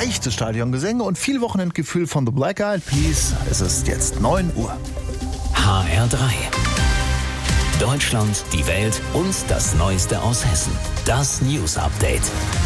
leichte Stadiongesänge und viel Wochenendgefühl von The Black Eyed Peas. Es ist jetzt 9 Uhr. HR3. Deutschland, die Welt und das Neueste aus Hessen. Das News Update.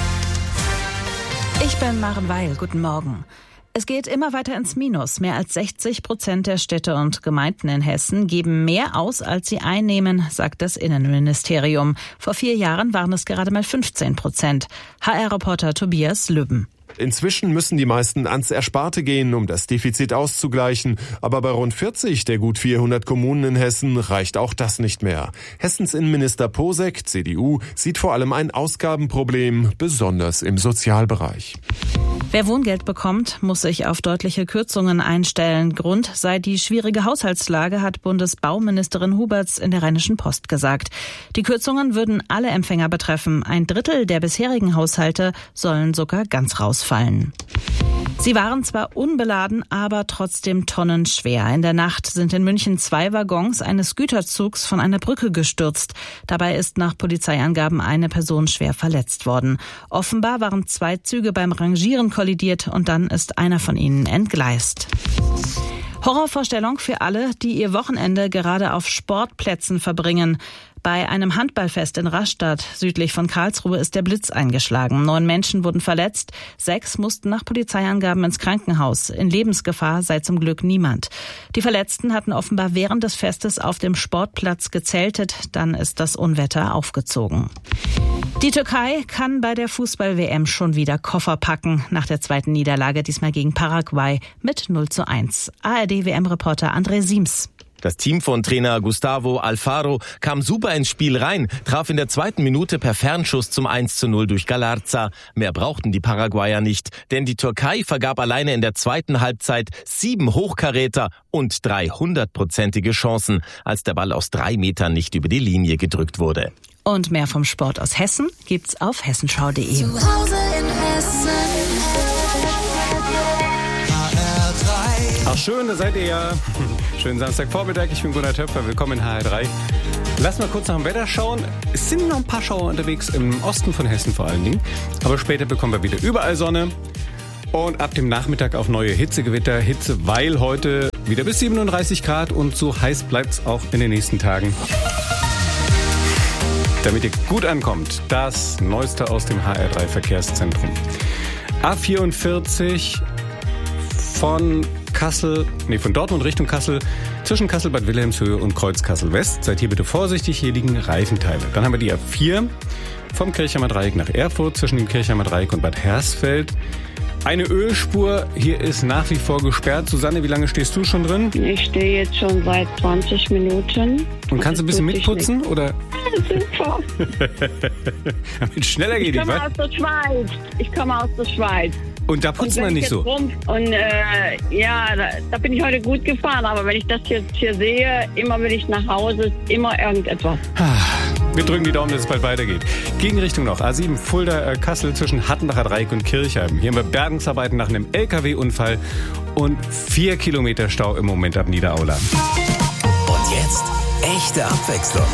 Ich bin Maren Weil. Guten Morgen. Es geht immer weiter ins Minus. Mehr als 60% der Städte und Gemeinden in Hessen geben mehr aus, als sie einnehmen, sagt das Innenministerium. Vor 4 Jahren waren es gerade mal 15%. HR-Reporter Tobias Lübben. Inzwischen müssen die meisten ans Ersparte gehen, um das Defizit auszugleichen. Aber bei rund 40 der gut 400 Kommunen in Hessen reicht auch das nicht mehr. Hessens Innenminister Posek, CDU, sieht vor allem ein Ausgabenproblem, besonders im Sozialbereich. Wer Wohngeld bekommt, muss sich auf deutliche Kürzungen einstellen. Grund sei die schwierige Haushaltslage, hat Bundesbauministerin Huberts in der Rheinischen Post gesagt. Die Kürzungen würden alle Empfänger betreffen. 1/3 der bisherigen Haushalte sollen sogar ganz rausfallen. Sie waren zwar unbeladen, aber trotzdem tonnenschwer. In der Nacht sind in München 2 Waggons eines Güterzugs von einer Brücke gestürzt. Dabei ist nach Polizeiangaben eine Person schwer verletzt worden. Offenbar waren 2 Züge beim Rangieren kollidiert und dann ist einer von ihnen entgleist. Horrorvorstellung für alle, die ihr Wochenende gerade auf Sportplätzen verbringen. Bei einem Handballfest in Rastatt, südlich von Karlsruhe, ist der Blitz eingeschlagen. 9 Menschen wurden verletzt, 6 mussten nach Polizeiangaben ins Krankenhaus. In Lebensgefahr sei zum Glück niemand. Die Verletzten hatten offenbar während des Festes auf dem Sportplatz gezeltet. Dann ist das Unwetter aufgezogen. Die Türkei kann bei der Fußball-WM schon wieder Koffer packen. Nach der 2. Niederlage, diesmal gegen Paraguay, mit 0:1. ARD-WM-Reporter André Siems. Das Team von Trainer Gustavo Alfaro kam super ins Spiel rein, traf in der 2. Minute per Fernschuss zum 1:0 durch Galarza. Mehr brauchten die Paraguayer nicht, denn die Türkei vergab alleine in der 2. Halbzeit 7 Hochkaräter und 3 hundertprozentige Chancen, als der Ball aus 3 Metern nicht über die Linie gedrückt wurde. Und mehr vom Sport aus Hessen gibt's auf hessenschau.de. Zu Hause in Hessen. Ach schön, da seid ihr ja. Schönen Samstagvormittag, ich bin Gunnar Töpfer, willkommen in HR3. Lass mal kurz nach dem Wetter schauen. Es sind noch ein paar Schauer unterwegs, im Osten von Hessen vor allen Dingen. Aber später bekommen wir wieder überall Sonne. Und ab dem Nachmittag auch neue Hitzegewitter. Hitze, weil heute wieder bis 37 Grad und so heiß bleibt's auch in den nächsten Tagen. Damit ihr gut ankommt, das Neueste aus dem HR3 Verkehrszentrum. A44 von Dortmund Richtung Kassel, zwischen Kassel-Bad Wilhelmshöhe und Kreuz-Kassel-West. Seid hier bitte vorsichtig, hier liegen Reifenteile. Dann haben wir die A4 vom Kirchheimer Dreieck nach Erfurt, zwischen dem Kirchheimer Dreieck und Bad Hersfeld. Eine Ölspur, hier ist nach wie vor gesperrt. Susanne, wie lange stehst du schon drin? Ich stehe jetzt schon seit 20 Minuten. Und kannst du ein bisschen mitputzen? Nicht. Oder? Super. Damit schneller geht Ich komme aus der Schweiz. Und da putzt man nicht so? Da bin ich heute gut gefahren. Aber wenn ich das jetzt hier sehe, immer wenn ich nach Hause, ist immer irgendetwas. Wir drücken die Daumen, dass es bald weitergeht. Gegenrichtung noch. A7 Fulda-Kassel zwischen Hattenbacher Dreieck und Kirchheim. Hier haben wir Bergungsarbeiten nach einem LKW-Unfall und 4 Kilometer Stau im Moment ab Niederaula. Und jetzt echte Abwechslung.